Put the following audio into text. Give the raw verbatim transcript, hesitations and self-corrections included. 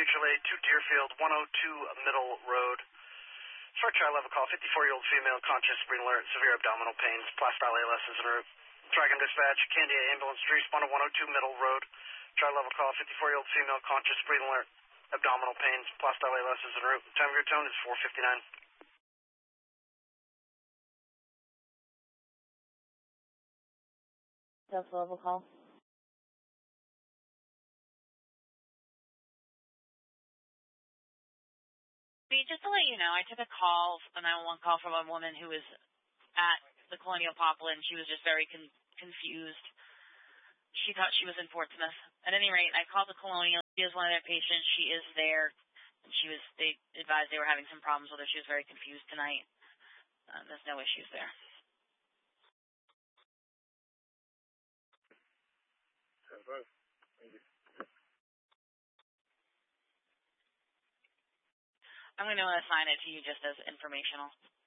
H L A to Deerfield, one oh two Middle Road. Short child level call, fifty-four-year-old female, conscious, brain alert, severe abdominal pains, plastile A L S is en route. Dragon dispatch, Candia ambulance, respawn to one oh two Middle Road. Child level call, fifty-four-year-old female, conscious, brain alert, abdominal pains, plastile A L S is en route. Time of your tone is four fifty-nine. That's level call. Just to let you know, I took a call, a nine one one call from a woman who was at the Colonial Poplin. She was just very con- confused. She thought she was in Portsmouth. At any rate, I called the Colonial. She is one of their patients. She is there. And she was, they advised they were having some problems with her. She was very confused tonight. Um, there's no issues there. Thank you. I'm going to assign it to you just as informational.